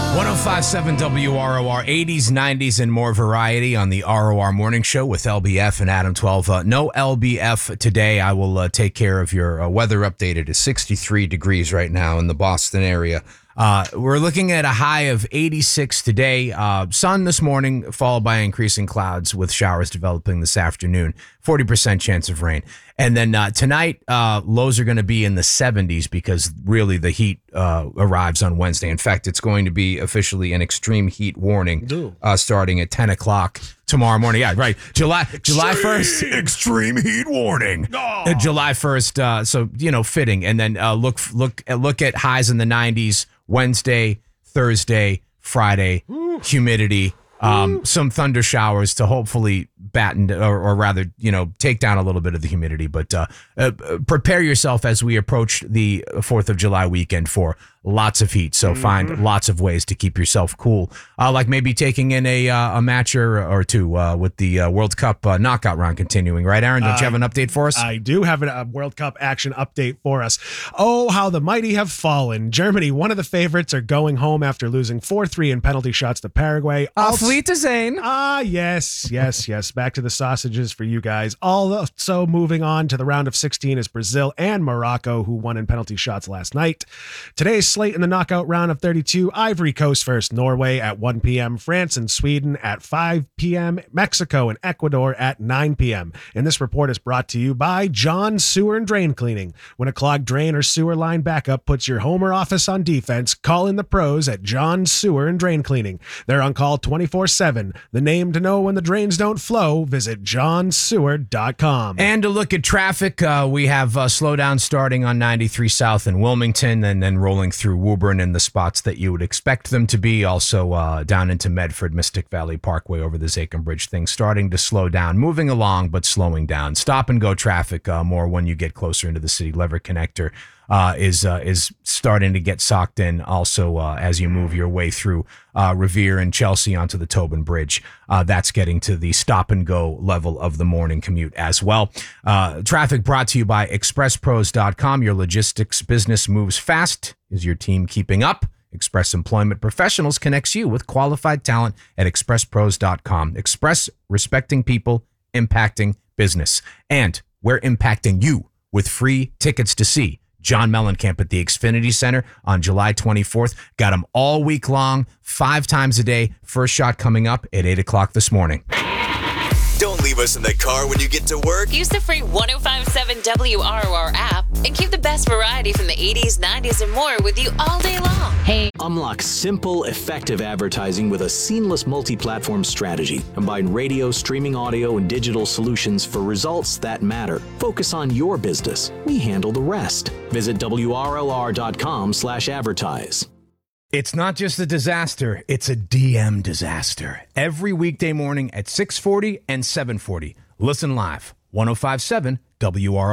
105.7 WROR, 80s, 90s, and more variety on the ROR Morning Show with LBF and Adam 12. No LBF today. I will take care of your weather update. It is 63 degrees right now in the Boston area. We're looking at a high of 86 today. Sun this morning, followed by increasing clouds with showers developing this afternoon. 40% chance of rain. And then tonight, lows are going to be in the 70s because really the heat arrives on Wednesday. In fact, it's going to be officially an extreme heat warning starting at 10 o'clock tomorrow morning. Yeah, right. July 1st. Extreme heat warning. July 1st. So, fitting. And then look at highs in the 90s Wednesday, Thursday, Friday, humidity. Some thunder showers to hopefully batten or rather, take down a little bit of the humidity. But prepare yourself as we approach the 4th of July weekend for lots of heat. So find lots of ways to keep yourself cool, like maybe taking in a match or two with the World Cup knockout round continuing. Right, Aaron? Don't you have an update for us? I do have a World Cup action update for us. Oh, how the mighty have fallen. Germany, one of the favorites, are going home after losing 4-3 in penalty shots to Paraguay. Auf Wiedersehen. Yes. Back to the sausages for you guys. Also moving on to the round of 16 is Brazil and Morocco, who won in penalty shots last night. Today's slate in the knockout round of 32, Ivory Coast versus Norway at 1 p.m., France and Sweden at 5 p.m., Mexico and Ecuador at 9 p.m. And this report is brought to you by John Sewer and Drain Cleaning. When a clogged drain or sewer line backup puts your home or office on defense, call in the pros at John Sewer and Drain Cleaning. They're on call 24/7. The name to know when the drains don't flow, visit johnsewer.com. And to look at traffic, we have slowdown starting on 93 South in Wilmington and then rolling through Woburn in the spots that you would expect them to be. Also down into Medford, Mystic Valley Parkway over the Zachem Bridge. Things starting to slow down, moving along, but slowing down. Stop and go traffic more when you get closer into the city. Lever Connector is starting to get socked in also as you move your way through Revere and Chelsea onto the Tobin Bridge. That's getting to the stop and go level of the morning commute as well. Traffic brought to you by ExpressPros.com. Your logistics business moves fast. Is your team keeping up? Express Employment Professionals connects you with qualified talent at ExpressPros.com. Express, respecting people, impacting business. And we're impacting you with free tickets to see John Mellencamp at the Xfinity Center on July 24th. Got him all week long, 5 times a day. First shot coming up at 8 o'clock this morning. Don't leave us in the car when you get to work. Use the free 105.7 WROR app and keep the best variety from the 80s, 90s, and more with you all day long. Hey. Unlock simple, effective advertising with a seamless multi-platform strategy. Combine radio, streaming audio, and digital solutions for results that matter. Focus on your business. We handle the rest. Visit WROR.com/advertise. It's not just a disaster, it's a DM disaster. Every weekday morning at 6:40 and 7:40. Listen live, 105.7 WROR.